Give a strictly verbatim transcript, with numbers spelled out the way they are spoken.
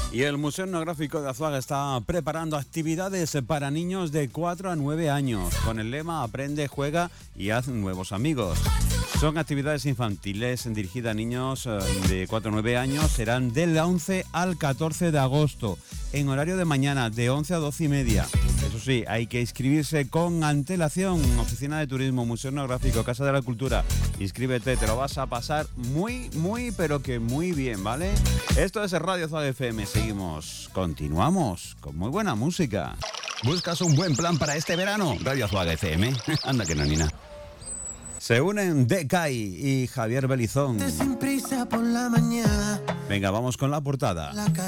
Y el Museo Etnográfico de Azuaga está preparando actividades para niños de cuatro a nueve años, con el lema Aprende, juega y haz nuevos amigos. Son actividades infantiles dirigidas a niños de cuatro a nueve años, serán del once al catorce de agosto, en horario de mañana, de once a doce y media. Eso sí, hay que inscribirse con antelación. Oficina de Turismo, Museo Etnográfico, Casa de la Cultura. Inscríbete, te lo vas a pasar muy, muy, pero que muy bien, ¿vale? Esto es Radio Azuaga F M. Seguimos, continuamos con muy buena música. ¿Buscas un buen plan para este verano? Radio Azuaga F M. Anda que no, Nina. Se unen Decay y Javier Belizón. Sin prisa por la mañana. Venga, vamos con la portada. La